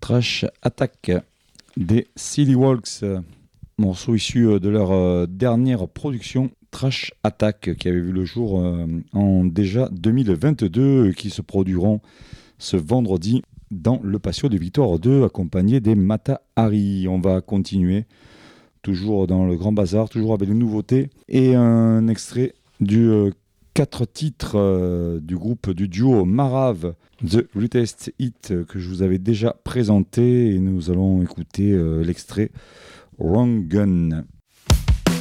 Trash Attack des Silly Walks, morceau issu de leur dernière production Trash Attack qui avait vu le jour en déjà 2022, qui se produiront ce vendredi dans le patio de Victoire 2 accompagné des Mata Hari. On va continuer toujours dans le Grand Bazar, toujours avec des nouveautés et un extrait du 4 titres du groupe du duo Marav, The Greatest Hit, que je vous avais déjà présenté, et nous allons écouter l'extrait Wrong Gun.